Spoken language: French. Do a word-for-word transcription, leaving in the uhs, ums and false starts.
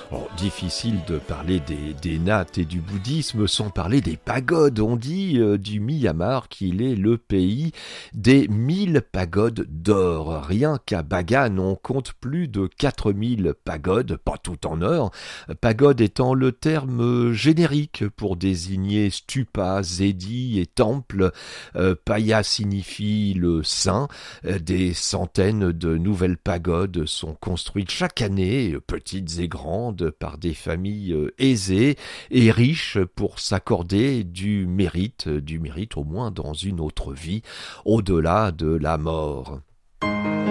Alors, difficile de parler des, des nattes et du bouddhisme sans parler des pagodes. On dit euh, du Myanmar qu'il est le pays des mille pagodes d'or. Rien qu'à Bagan, on compte plus de quatre mille pagodes, pas tout en or. Pagode étant le terme générique pour désigner stupa, zedi et temple. Euh, Paya signifie le saint. Euh, Des centaines de nouvelles pagodes sont construites chaque année, petites et grandes, par des familles aisées et riches pour s'accorder du mérite, du mérite au moins dans une autre vie, au-delà de la mort.